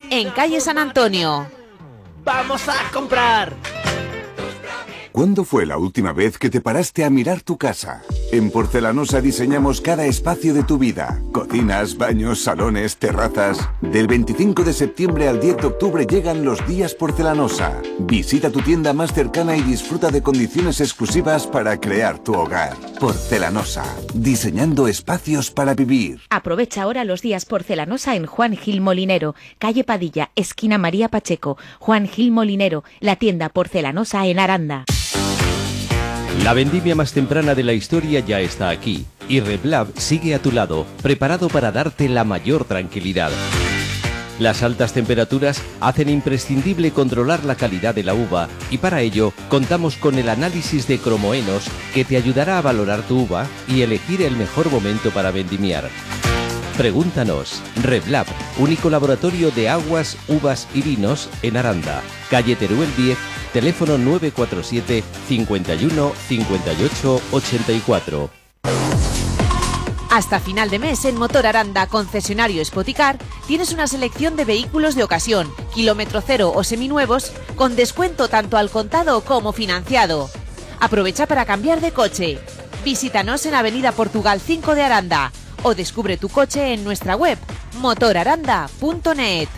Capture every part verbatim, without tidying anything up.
en calle San Antonio. ¡Vamos a comprar! ¿Cuándo fue la última vez que te paraste a mirar tu casa? En Porcelanosa diseñamos cada espacio de tu vida. Cocinas, baños, salones, terrazas. Del veinticinco de septiembre al diez de octubre llegan los días Porcelanosa. Visita tu tienda más cercana y disfruta de condiciones exclusivas para crear tu hogar. Porcelanosa, diseñando espacios para vivir. Aprovecha ahora los días Porcelanosa en Juan Gil Molinero, calle Padilla, esquina María Pacheco. Juan Gil Molinero, la tienda Porcelanosa en Aranda. La vendimia más temprana de la historia ya está aquí y Reblab sigue a tu lado, preparado para darte la mayor tranquilidad. Las altas temperaturas hacen imprescindible controlar la calidad de la uva y para ello contamos con el análisis de cromoenos que te ayudará a valorar tu uva y elegir el mejor momento para vendimiar. Pregúntanos. Reblab, único laboratorio de aguas, uvas y vinos en Aranda, calle Teruel diez, teléfono nueve cuatro siete, cincuenta y uno, cincuenta y ocho, ochenta y cuatro. Hasta final de mes en Motor Aranda, concesionario Spoticar, tienes una selección de vehículos de ocasión, kilómetro cero o seminuevos, con descuento tanto al contado como financiado. Aprovecha para cambiar de coche. Visítanos en Avenida Portugal cinco de Aranda o descubre tu coche en nuestra web motor aranda punto net.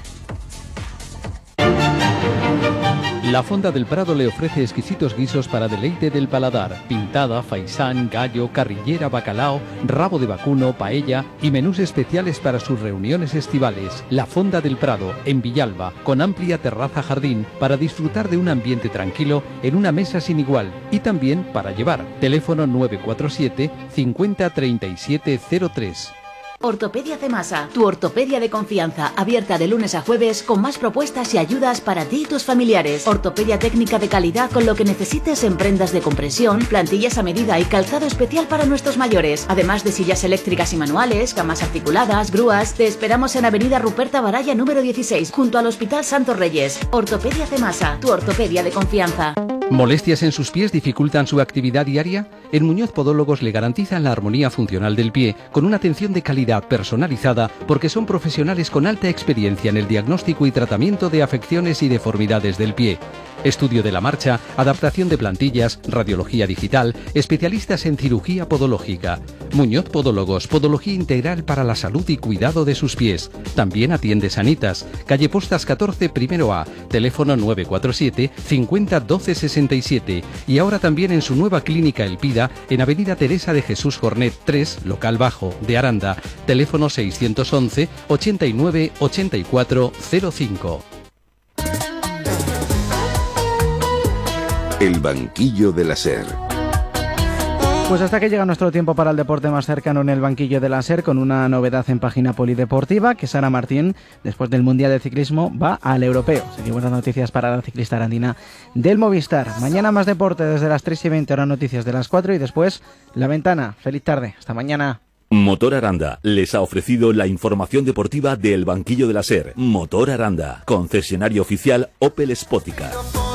La Fonda del Prado le ofrece exquisitos guisos para deleite del paladar: pintada, faisán, gallo, carrillera, bacalao, rabo de vacuno, paella y menús especiales para sus reuniones estivales. La Fonda del Prado, en Villalba, con amplia terraza jardín para disfrutar de un ambiente tranquilo en una mesa sin igual y también para llevar. Teléfono nueve cuatro siete, cincuenta, treinta y siete cero tres. Ortopedia Cemasa, tu ortopedia de confianza, abierta de lunes a jueves con más propuestas y ayudas para ti y tus familiares. Ortopedia técnica de calidad con lo que necesites en prendas de compresión, plantillas a medida y calzado especial para nuestros mayores. Además de sillas eléctricas y manuales, camas articuladas, grúas. Te esperamos en Avenida Ruperta Baralla número dieciséis, junto al Hospital Santos Reyes. Ortopedia Cemasa, tu ortopedia de confianza. ¿Molestias en sus pies dificultan su actividad diaria? En Muñoz Podólogos le garantizan la armonía funcional del pie con una atención de calidad personalizada porque son profesionales con alta experiencia en el diagnóstico y tratamiento de afecciones y deformidades del pie. Estudio de la marcha, adaptación de plantillas, radiología digital, especialistas en cirugía podológica. Muñoz Podólogos, podología integral para la salud y cuidado de sus pies. También atiende Sanitas, calle Postas catorce, primero A, teléfono nueve cuatro siete, cincuenta, doce sesenta y siete. Y ahora también en su nueva clínica Elpida, en Avenida Teresa de Jesús Jornet tres, local bajo, de Aranda, teléfono seiscientos once, ochenta y nueve, ochenta y cuatro, cero cinco. El banquillo de la SER. Pues hasta que llega nuestro tiempo para el deporte más cercano en el banquillo de la SER, con una novedad en página polideportiva, que Sara Martín, después del Mundial de Ciclismo, va al Europeo. Así que buenas noticias para la ciclista arandina del Movistar. Mañana más deporte desde las tres y veinte, ahora noticias de las cuatro y después La Ventana. Feliz tarde, hasta mañana. Motor Aranda les ha ofrecido la información deportiva del banquillo de la SER. Motor Aranda, concesionario oficial Opel Spoticar.